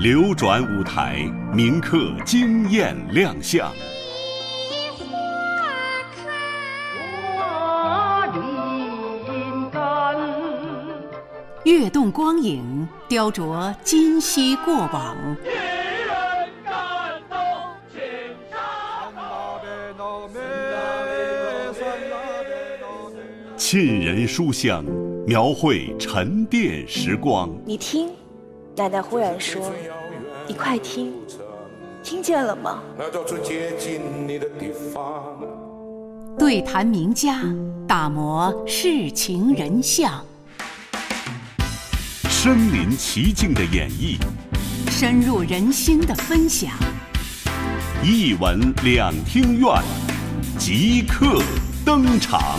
流转舞台，铭刻惊艳亮相。 跃动光影，雕琢今昔过往。 沁人书香，描绘沉淀时光。 你听，奶奶忽然说：“你快听，听见了吗？” 对谈名家，打磨世情人相。 身临其境的演绎， 深入人心的分享。 一闻两厅院，即刻登场。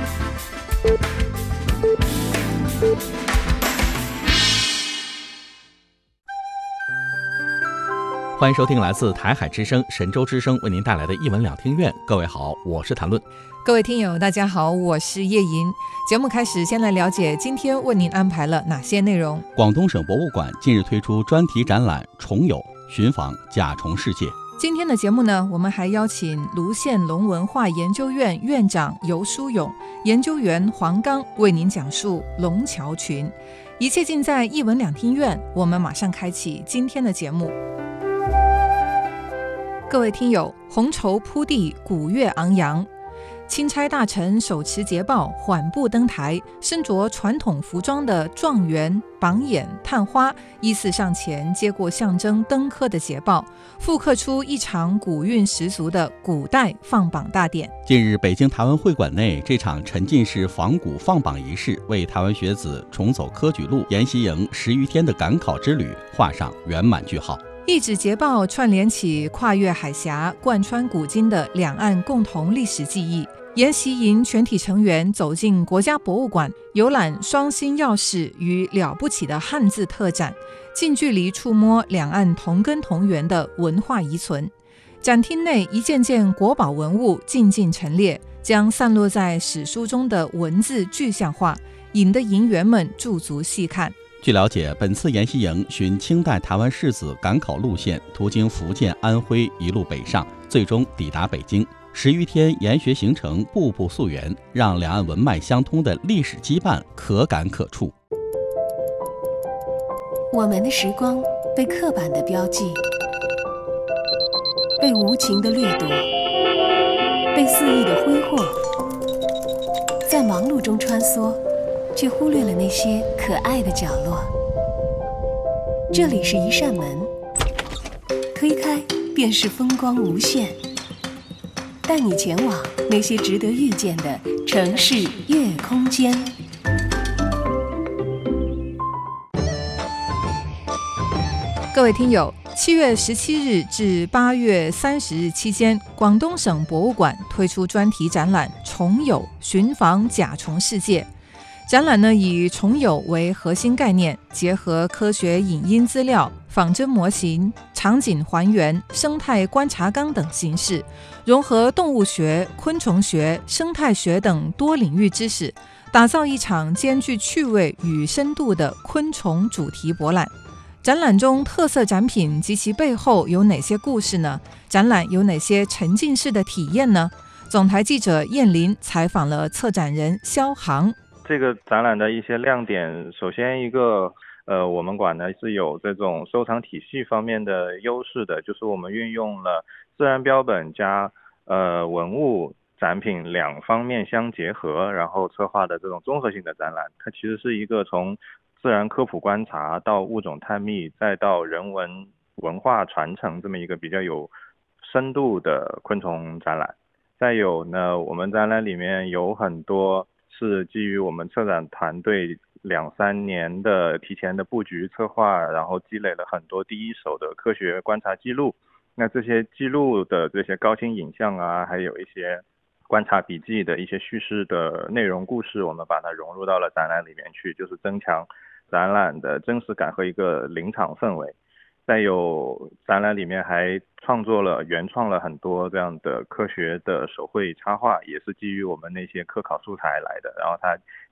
欢迎收听来自台海之声、神州之声为您带来的一闻两厅院。各位好，我是谭论。 各位听友大家好，我是叶莹。节目开始，先来了解今天为您安排了哪些内容。 广东省博物馆近日推出专题展览《虫友寻访甲虫世界》。 今天的节目呢，我们还邀请卢县龙文化研究院院长游书勇、研究员黄刚为您讲述龙桥群。一切尽在一闻两厅院，我们马上开启今天的节目。各位听友，红绸铺地，鼓乐昂扬，钦差大臣手持捷报缓步登台，身着传统服装的状元、榜眼、探花依次上前接过象征登科的捷报，复刻出一场古韵十足的古代放榜大典。 近日，北京台湾会馆内这场沉浸式仿古放榜仪式，为台湾学子重走科举路、研习营10余天的赶考之旅画上圆满句号。 一纸捷报串联起跨越海峡、贯穿古今的两岸共同历史记忆。研习营全体成员走进国家博物馆，游览双星钥匙与了不起的汉字特展，近距离触摸两岸同根同源的文化遗存。展厅内一件件国宝文物静静陈列，将散落在史书中的文字具象化，引得营员们驻足细看。 据了解，本次研习营循清代台湾士子赶考路线，途经福建、安徽，一路北上，最终抵达北京。10余天研学行程步步溯源，让两岸文脉相通的历史羁绊可感可触。 我们的时光被刻板的标记，被无情的掠夺，被肆意的挥霍，在忙碌中穿梭，却忽略了那些可爱的角落。这里是一扇门，推开便是风光无限，带你前往那些值得遇见的城市夜空间。 各位听友，7月17日至8月30日期间，广东省博物馆推出专题展览《虫友寻访甲虫世界》。展览呢，以虫友为核心概念，结合科学影音资料、仿真模型、场景还原、生态观察纲等形式，融合动物学、昆虫学、生态学等多领域知识，打造一场兼具趣味与深度的昆虫主题博览。展览中特色展品及其背后有哪些故事呢？展览有哪些沉浸式的体验呢？总台记者燕林采访了策展人肖航。 这个展览的一些亮点，首先一个我们馆呢是有这种收藏体系方面的优势的，就是我们运用了自然标本加文物展品两方面相结合，然后策划的这种综合性的展览。它其实是一个从自然科普观察到物种探秘再到人文文化传承这么一个比较有深度的昆虫展览。再有呢，我们展览里面有很多是基于我们策展团队2-3年的提前的布局策划，然后积累了很多第一手的科学观察记录。那这些记录的这些高清影像啊，还有一些观察笔记的一些叙事的内容故事，我们把它融入到了展览里面去，就是增强展览的真实感和一个临场氛围。再有展览里面还原创了很多这样的科学的手绘插画，也是基于我们那些科考素材来的，然后它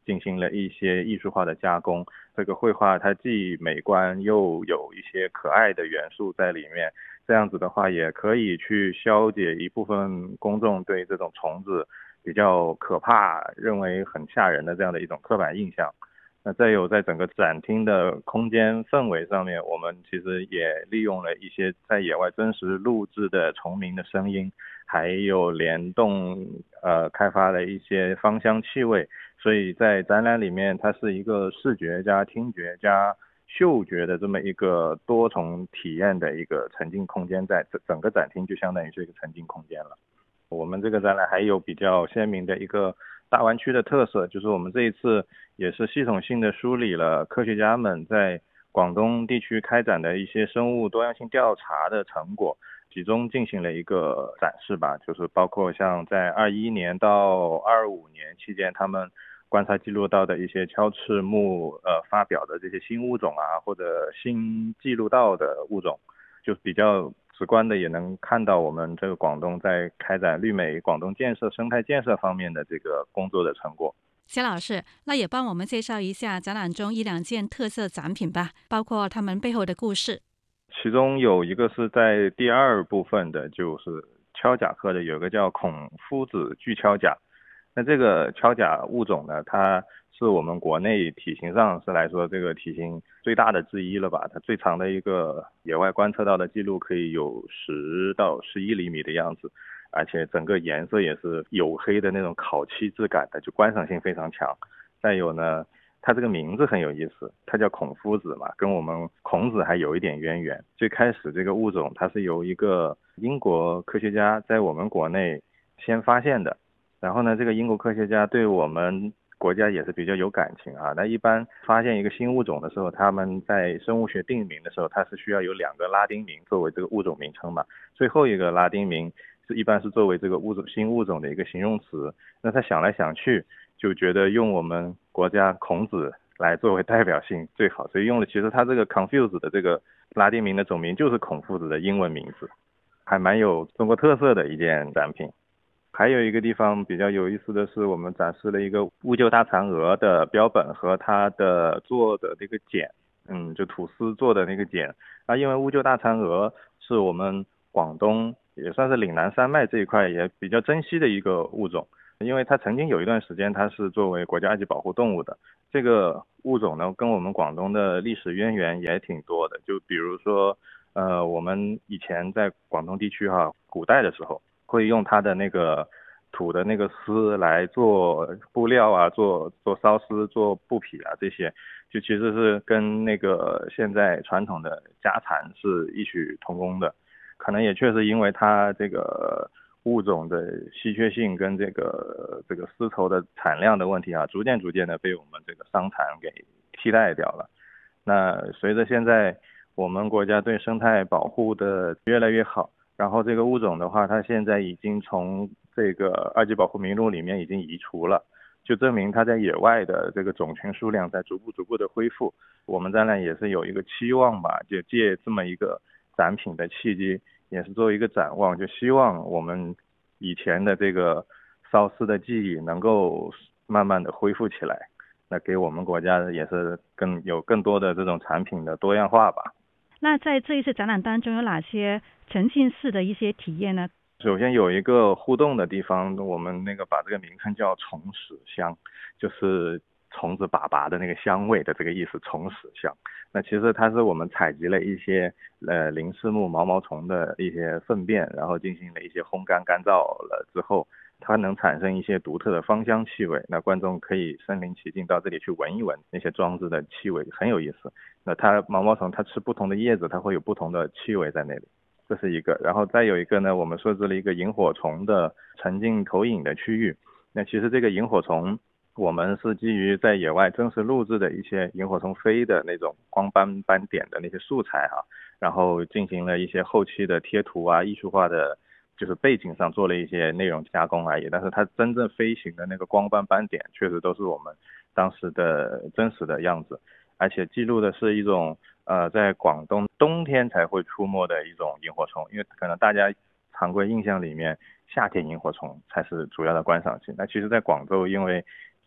进行了一些艺术化的加工。这个绘画它既美观又有一些可爱的元素在里面，这样子的话也可以去消解一部分公众对这种虫子比较可怕、认为很吓人的这样的一种刻板印象。那再有在整个展厅的空间氛围上面，我们其实也利用了一些在野外真实录制的虫鸣的声音，还有联动开发了一些芳香气味，所以在展览里面它是一个视觉加听觉加嗅觉的这么一个多重体验的一个沉浸空间，在整个展厅就相当于是一个沉浸空间了。我们这个展览还有比较鲜明的一个大湾区的特色，就是我们这一次也是系统性的梳理了科学家们在广东地区开展的一些生物多样性调查的成果，集中进行了一个展示吧，就是包括像在21年到25年期间，他们观察记录到的一些鞘翅目发表的这些新物种啊，或者新记录到的物种，就比较直观的也能看到我们这个广东在开展绿美广东建设、生态建设方面的这个工作的成果。 肖老师，那也帮我们介绍一下展览中1-2件特色展品吧，包括他们背后的故事。 其中有一个是在第2部分的，就是锹甲科的，有一个叫孔夫子巨锹甲。那这个锹甲物种呢，它是我们国内体型上是来说这个体型最大的之一了吧，它最长的一个野外观测到的记录可以有10到11厘米的样子，而且整个颜色也是黝黑的那种烤漆质感的，就观赏性非常强。再有呢，它这个名字很有意思，它叫孔夫子嘛，跟我们孔子还有一点渊源。最开始这个物种它是由一个英国科学家在我们国内先发现的，然后呢，这个英国科学家对我们国家也是比较有感情啊。那一般发现一个新物种的时候，他们在生物学定名的时候，它是需要有2个拉丁名作为这个物种名称嘛。最后一个拉丁名一般是作为这个新物种的一个形容词。那他想来想去，就觉得用我们国家孔子来作为代表性最好，所以用了其实他这个 confuse 的这个拉丁名的种名就是孔夫子的英文名字，还蛮有中国特色的一件展品。还有一个地方比较有意思的是，我们展示了一个乌桕大蚕蛾的标本和它的做的那个茧，就吐丝做的那个茧。因为乌桕大蚕蛾是我们广东也算是岭南山脉这一块也比较珍惜的一个物种，因为它曾经有一段时间它是作为国家二级保护动物的。这个物种呢，跟我们广东的历史渊源也挺多的，就比如说我们以前在广东地区古代的时候会用它的那个土的那个丝来做布料啊，做缫丝、做布匹啊，这些就其实是跟那个现在传统的家蚕是异曲同工的。可能也确实因为它这个物种的稀缺性跟这个丝绸的产量的问题逐渐的被我们这个桑蚕给替代掉了。那随着现在我们国家对生态保护的越来越好，然后这个物种的话，它现在已经从这个二级保护名录里面已经移除了，就证明它在野外的这个种群数量在逐步的恢复。我们展览也是有一个期望吧，就借这么一个展品的契机，也是作为一个展望，就希望我们以前的这个缫丝的技艺能够慢慢的恢复起来，那给我们国家也是有更多的这种产品的多样化吧。 那在这一次展览当中有哪些沉浸式的一些体验呢？ 首先有一个互动的地方，我们把这个名称叫虫屎香，就是虫子粑粑的那个香味的这个意思，虫屎香。那其实它是我们采集了一些鳞翅目毛毛虫的一些粪便，然后进行了一些烘干干燥了之后，它能产生一些独特的芳香气味。那观众可以身临其境到这里去闻一闻那些装置的气味，很有意思。那它毛毛虫它吃不同的叶子，它会有不同的气味在那里，这是一个。然后再有一个呢，我们设置了一个萤火虫的沉浸投影的区域。那其实这个萤火虫我们是基于在野外真实录制的一些萤火虫飞的那种光斑斑点的那些素材然后进行了一些后期的贴图艺术化的，就是背景上做了一些内容加工而已，但是它真正飞行的那个光斑斑点确实都是我们当时的真实的样子，而且记录的是一种在广东冬天才会出没的一种萤火虫，因为可能大家常规印象里面夏天萤火虫才是主要的观赏性。那其实在广州，因为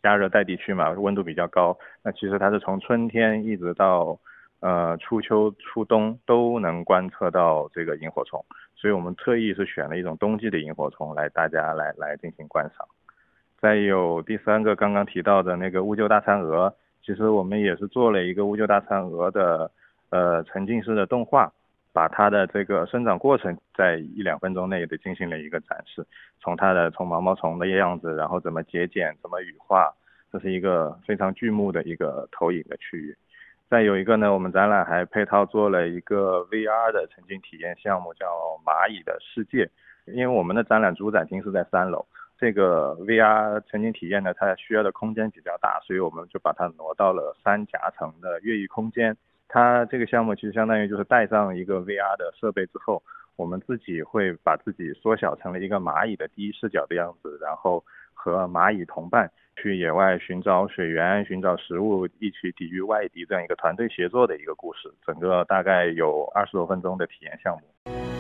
亚热带地区嘛，温度比较高，那其实它是从春天一直到初秋初冬都能观测到这个萤火虫，所以我们特意是选了一种冬季的萤火虫来大家来进行观赏。再有第三个刚刚提到的那个乌桕大餐蛾，其实我们也是做了一个乌桕大餐蛾的沉浸式的动画，把它的这个生长过程在1-2分钟内的进行了一个展示，从毛毛虫的样子，然后怎么节俭，怎么羽化，这是一个非常巨幕的一个投影的区域。再有一个呢，我们展览还配套做了一个 VR 的沉浸体验项目，叫蚂蚁的世界。因为我们的展览主展厅是在3楼，这个 VR 沉浸体验呢，它需要的空间比较大，所以我们就把它挪到了3夹层的越狱空间。它这个项目其实相当于就是带上一个 VR 的设备之后，我们自己会把自己缩小成了一个蚂蚁的第一视角的样子，然后和蚂蚁同伴去野外寻找水源、寻找食物，一起抵御外敌这样一个团队协作的一个故事。整个大概有20多分钟的体验项目。